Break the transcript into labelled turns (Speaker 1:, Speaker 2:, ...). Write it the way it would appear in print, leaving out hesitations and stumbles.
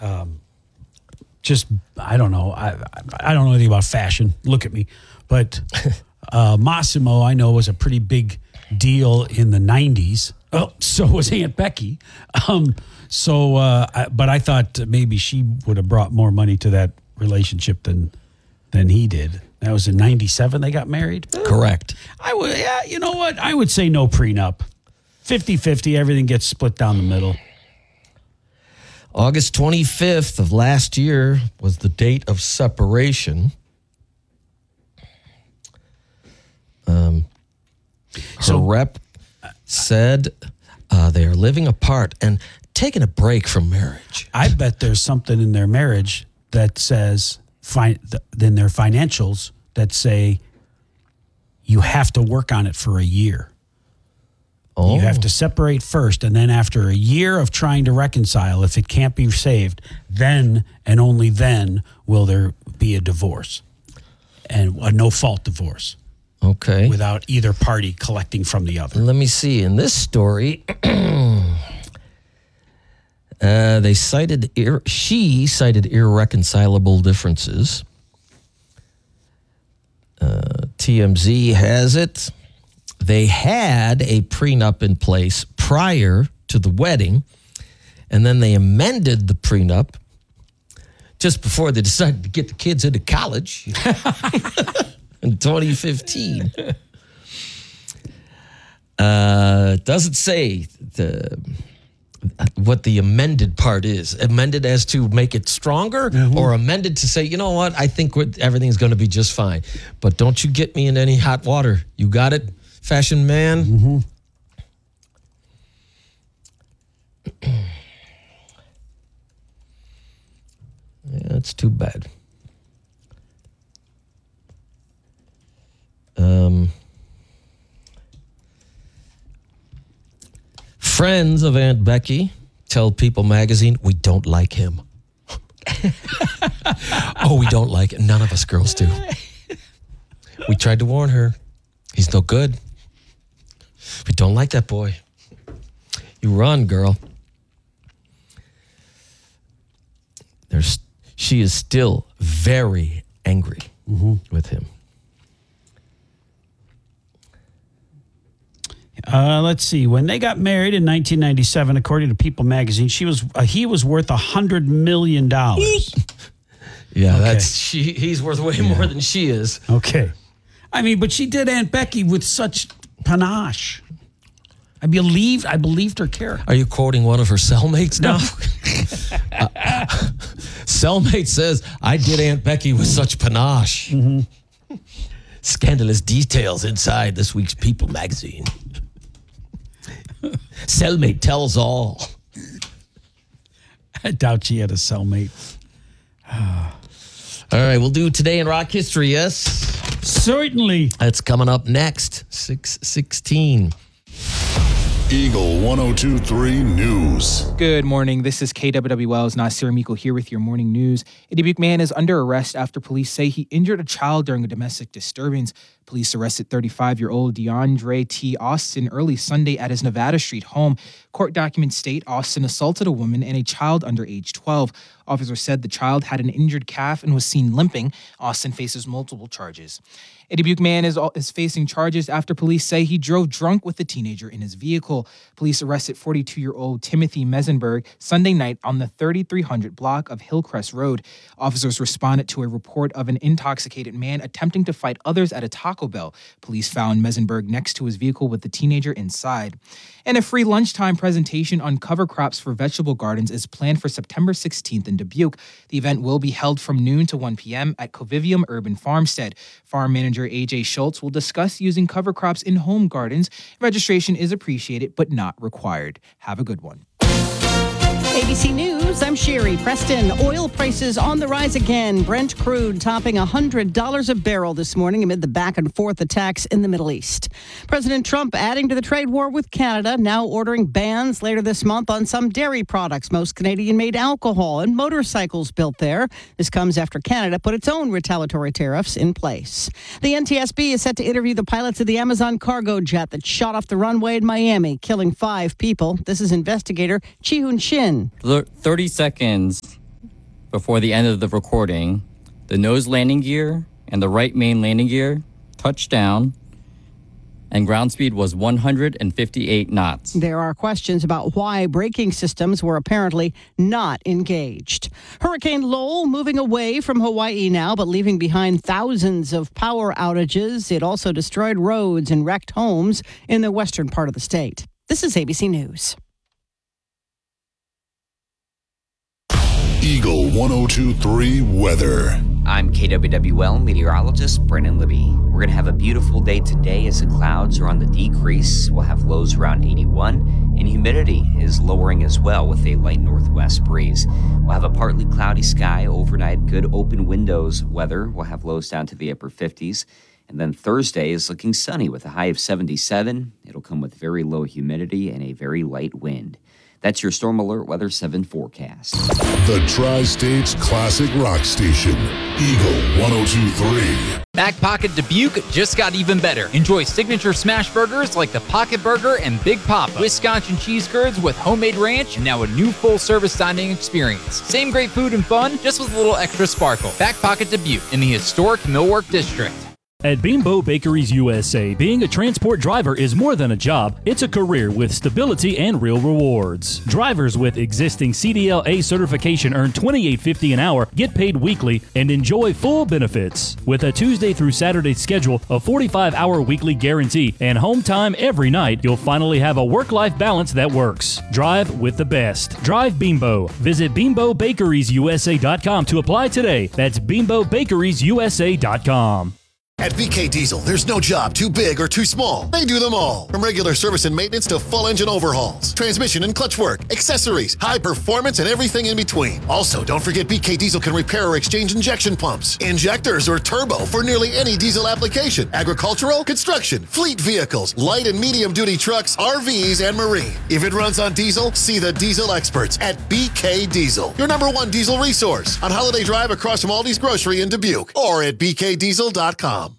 Speaker 1: just, I don't know. I don't know anything about fashion. Look at me. But Massimo, I know, was a pretty big deal in the 90s. Oh, so was Aunt Becky. But I thought maybe she would have brought more money to that relationship than he did. That was in 97 they got married?
Speaker 2: Correct.
Speaker 1: You know what? I would say no prenup. 50-50, everything gets split down the middle.
Speaker 2: August 25th of last year was the date of separation. Her rep said they are living apart and taking a break from marriage.
Speaker 1: I bet there's something in their marriage that says, in their financials, that say you have to work on it for a year. Oh. You have to separate first, and then after a year of trying to reconcile, if it can't be saved, then and only then will there be a divorce, and a no-fault divorce.
Speaker 2: Okay.
Speaker 1: Without either party collecting from the other.
Speaker 2: Let me see. In this story, she cited irreconcilable differences. TMZ has it. They had a prenup in place prior to the wedding, and then they amended the prenup just before they decided to get the kids into college in 2015. Doesn't say what the amended part is. Amended as to make it stronger, or amended to say, you know what, I think everything's going to be just fine. But don't you get me in any hot water. You got it, fashion man?
Speaker 1: Mm-hmm.
Speaker 2: Yeah, that's too bad. Friends of Aunt Becky tell People magazine, we don't like him. Oh, we don't like it. None of us girls do. We tried to warn her. He's no good. We don't like that boy. You run, girl. She is still very angry with him.
Speaker 1: Let's see. When they got married in 1997, according to People magazine, he was worth $100 million.
Speaker 2: Yeah, okay. He's worth way more than she is.
Speaker 1: Okay. I mean, but she did Aunt Becky with such panache. I believed her character.
Speaker 2: Are you quoting one of her cellmates now? Cellmate says, I did Aunt Becky with such panache. Mm-hmm. Scandalous details inside this week's People magazine. Cellmate tells all.
Speaker 1: I doubt she had a cellmate.
Speaker 2: All right, we'll do Today in Rock History, yes?
Speaker 1: Certainly.
Speaker 2: That's coming up next, 6:16.
Speaker 3: Eagle 102.3 News.
Speaker 4: Good morning. This is KWWL's Nasir Miko here with your morning news. A Dubuque man is under arrest after police say he injured a child during a domestic disturbance. Police arrested 35-year-old DeAndre T. Austin early Sunday at his Nevada Street home. Court documents state Austin assaulted a woman and a child under age 12. Officers said the child had an injured calf and was seen limping. Austin faces multiple charges. A Dubuque man is facing charges after police say he drove drunk with a teenager in his vehicle. Police arrested 42-year-old Timothy Mesenberg Sunday night on the 3300 block of Hillcrest Road. Officers responded to a report of an intoxicated man attempting to fight others at a Taco Bell. Police found Mesenberg next to his vehicle with the teenager inside. And a free lunchtime presentation on cover crops for vegetable gardens is planned for September 16th in Dubuque. The event will be held from noon to 1 p.m. at Covivium Urban Farmstead. Farm manager A.J. Schultz will discuss using cover crops in home gardens. Registration is appreciated but not required. Have a good one.
Speaker 5: ABC News, I'm Sherry Preston. Oil prices on the rise again. Brent crude topping $100 a barrel this morning amid the back and forth attacks in the Middle East. President Trump adding to the trade war with Canada, now ordering bans later this month on some dairy products, most Canadian-made alcohol and motorcycles built there. This comes after Canada put its own retaliatory tariffs in place. The NTSB is set to interview the pilots of the Amazon cargo jet that shot off the runway in Miami, killing 5 people. This is investigator Chi-Hoon Shin.
Speaker 6: 30 seconds. before the end of the recording, the nose landing gear and the right main landing gear touched down, and ground speed was 158 knots.
Speaker 5: There are questions about why braking systems were apparently not engaged. Hurricane Lowell moving away from Hawaii now, but leaving behind thousands of power outages. It also destroyed roads and wrecked homes in the western part of the state. This is ABC News.
Speaker 3: Eagle 1023 weather.
Speaker 7: I'm KWWL meteorologist Brennan Libby. We're going to have a beautiful day today as the clouds are on the decrease. We'll have lows around 81, and humidity is lowering as well with a light northwest breeze. We'll have a partly cloudy sky overnight, good open windows weather. We'll have lows down to the upper 50s. And then Thursday is looking sunny with a high of 77. It'll come with very low humidity and a very light wind. That's your Storm Alert Weather 7 forecast.
Speaker 3: The Tri-States Classic Rock Station. Eagle 1023.
Speaker 8: Back Pocket Dubuque just got even better. Enjoy signature smash burgers like the Pocket Burger and Big Papa, Wisconsin cheese curds with homemade ranch, and now a new full-service dining experience. Same great food and fun, just with a little extra sparkle. Back Pocket Dubuque in the historic Millwork District.
Speaker 9: At Bimbo Bakeries USA, being a transport driver is more than a job, it's a career with stability and real rewards. Drivers with existing CDLA certification earn $28.50 an hour, get paid weekly, and enjoy full benefits. With a Tuesday through Saturday schedule, a 45-hour weekly guarantee, and home time every night, you'll finally have a work-life balance that works. Drive with the best. Drive Bimbo. Visit BimboBakeriesUSA.com to apply today. That's BimboBakeriesUSA.com.
Speaker 10: At BK Diesel, there's no job too big or too small. They do them all. From regular service and maintenance to full engine overhauls, transmission and clutch work, accessories, high performance, and everything in between. Also, don't forget BK Diesel can repair or exchange injection pumps, injectors, or turbo for nearly any diesel application. Agricultural, construction, fleet vehicles, light and medium duty trucks, RVs, and marine. If it runs on diesel, see the diesel experts at BK Diesel. Your #1 diesel resource on Holiday Drive across from Aldi's Grocery in Dubuque or at bkdiesel.com.